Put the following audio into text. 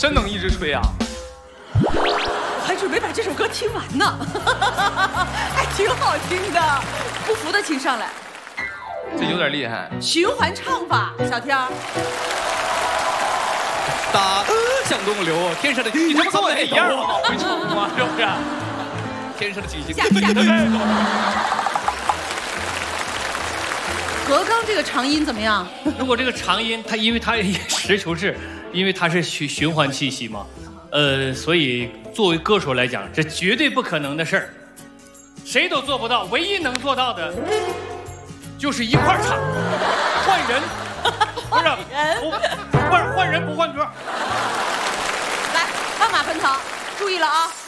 真能一直吹啊！ 我还准备把这首歌听完呢，还挺好听的。不服的请上来。 这有点厉害。 循环唱法，小天儿。 大向东流，天上的巨星做的一样吗？会唱吗？是不是？ 天上的巨星。 下。何刚这个长音怎么样？ 如果这个长音，因为它实求是，因为它是循环气息嘛，所以作为歌手来讲，这绝对不可能的事儿，谁都做不到。唯一能做到的，就是一块儿唱，换人，不是换人不换歌。 来，放马奔腾，注意了啊！